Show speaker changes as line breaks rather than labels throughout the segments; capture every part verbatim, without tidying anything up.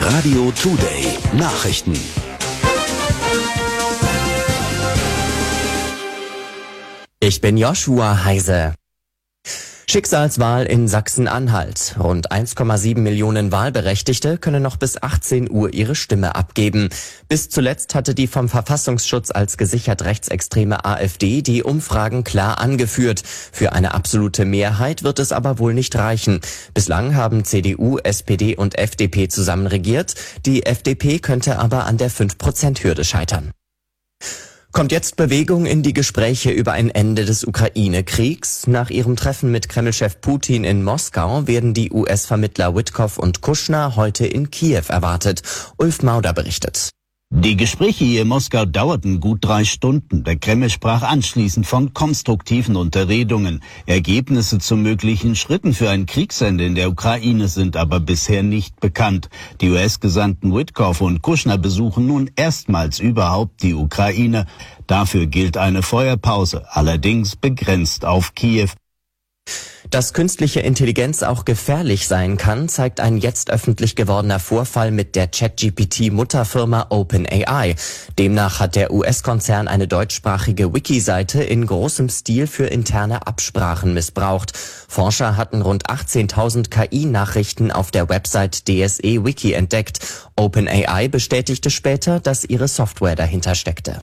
Radio Today Nachrichten.
Ich bin Joshua Heise. Schicksalswahl in Sachsen-Anhalt. Rund eins Komma sieben Millionen Wahlberechtigte können noch bis achtzehn Uhr ihre Stimme abgeben. Bis zuletzt hatte die vom Verfassungsschutz als gesichert rechtsextreme AfD die Umfragen klar angeführt. Für eine absolute Mehrheit wird es aber wohl nicht reichen. Bislang haben C D U, S P D und F D P zusammen regiert. Die F D P könnte aber an der fünf Prozent Hürde scheitern. Kommt jetzt Bewegung in die Gespräche über ein Ende des Ukraine-Kriegs? Nach ihrem Treffen mit Kremlchef Putin in Moskau werden die U S-Vermittler Witkoff und Kushner heute in Kiew erwartet. Ulf Mauder berichtet.
Die Gespräche hier in Moskau dauerten gut drei Stunden. Der Kreml sprach anschließend von konstruktiven Unterredungen. Ergebnisse zu möglichen Schritten für ein Kriegsende in der Ukraine sind aber bisher nicht bekannt. Die U S-Gesandten Witkoff und Kushner besuchen nun erstmals überhaupt die Ukraine. Dafür gilt eine Feuerpause, allerdings begrenzt auf Kiew.
Dass künstliche Intelligenz auch gefährlich sein kann, zeigt ein jetzt öffentlich gewordener Vorfall mit der ChatGPT-Mutterfirma OpenAI. Demnach hat der U S-Konzern eine deutschsprachige Wiki-Seite in großem Stil für interne Absprachen missbraucht. Forscher hatten rund achtzehntausend K I-Nachrichten auf der Website D S E Wiki entdeckt. OpenAI bestätigte später, dass ihre Software dahinter steckte.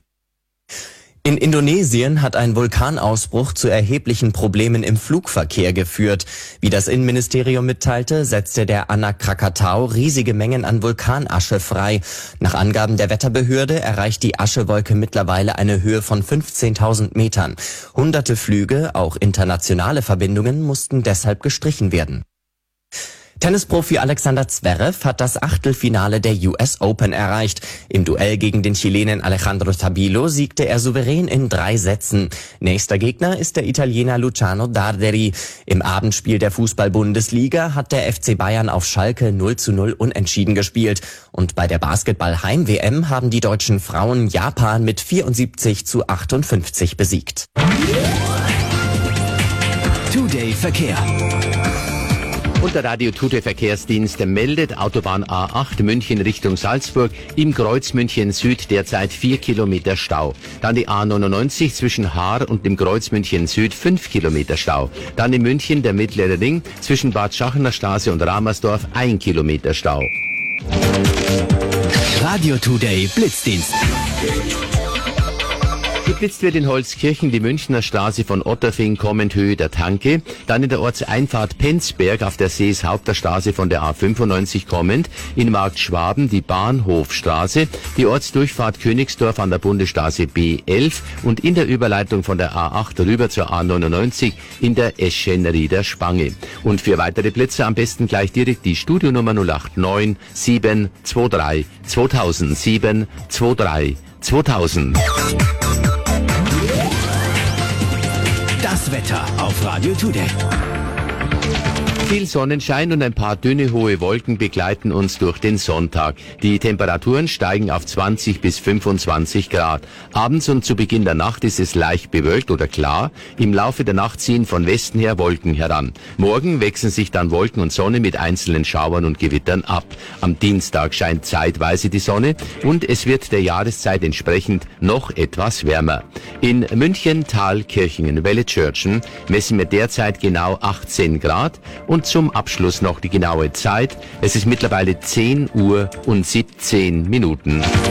In Indonesien hat ein Vulkanausbruch zu erheblichen Problemen im Flugverkehr geführt. Wie das Innenministerium mitteilte, setzte der Anak Krakatau riesige Mengen an Vulkanasche frei. Nach Angaben der Wetterbehörde erreicht die Aschewolke mittlerweile eine Höhe von fünfzehntausend Metern. Hunderte Flüge, auch internationale Verbindungen, mussten deshalb gestrichen werden. Tennisprofi Alexander Zverev hat das Achtelfinale der U S Open erreicht. Im Duell gegen den Chilenen Alejandro Tabilo siegte er souverän in drei Sätzen. Nächster Gegner ist der Italiener Luciano Darderi. Im Abendspiel der Fußball-Bundesliga hat der F C Bayern auf Schalke null zu null unentschieden gespielt. Und bei der Basketball-Heim-W M haben die deutschen Frauen Japan mit vierundsiebzig zu achtundfünfzig besiegt.
Today Verkehr.
Und der Radio Today Verkehrsdienst meldet Autobahn A acht München Richtung Salzburg im Kreuz München Süd derzeit vier Kilometer Stau. Dann die A neunundneunzig zwischen Haar und dem Kreuz München Süd fünf Kilometer Stau. Dann in München der Mittlere Ring zwischen Bad Schachener Straße und Ramersdorf ein Kilometer Stau.
Radio Today Blitzdienst.
Geblitzt wird in Holzkirchen die Münchner Straße von Otterfing kommend Höhe der Tanke, dann in der Ortseinfahrt Penzberg auf der Seeshaupter von der A fünfundneunzig kommend, in Markt Schwaben die Bahnhofstraße, die Ortsdurchfahrt Königsdorf an der Bundesstraße B elf und in der Überleitung von der A acht rüber zur A neunundneunzig in der Eschenrieder Spange. Und für weitere Blitze am besten gleich direkt die Studionummer null acht neun sieben zwei drei zweitausend sieben zwei drei zweitausend.
Das Wetter auf Radio Today.
Viel Sonnenschein und ein paar dünne, hohe Wolken begleiten uns durch den Sonntag. Die Temperaturen steigen auf zwanzig bis fünfundzwanzig Grad. Abends und zu Beginn der Nacht ist es leicht bewölkt oder klar. Im Laufe der Nacht ziehen von Westen her Wolken heran. Morgen wechseln sich dann Wolken und Sonne mit einzelnen Schauern und Gewittern ab. Am Dienstag scheint zeitweise die Sonne und es wird der Jahreszeit entsprechend noch etwas wärmer. In München, Thal, Kirchingen, Welle-Tschörtschen messen wir derzeit genau achtzehn Grad. Und zum Abschluss noch die genaue Zeit. Es ist mittlerweile zehn Uhr und siebzehn Minuten.